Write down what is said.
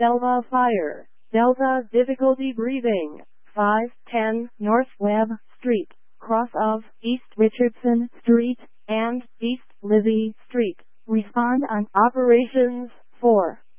Delta Fire, Delta difficulty breathing, 510 North Webb Street, cross of East Richardson Street and East Lizzie Street. Respond on operations 4.